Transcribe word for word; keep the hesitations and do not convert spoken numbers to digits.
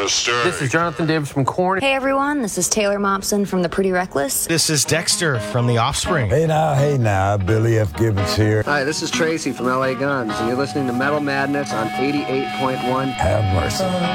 Sinister. This is Jonathan Davis from Korn. Hey everyone, this is Taylor Momsen from The Pretty Reckless. This is Dexter from The Offspring. Hey now, hey now, Billy F. Gibbons here. Hi, this is Tracy from L A Guns, and you're listening to Metal Madness on eighty-eight point one. Have mercy.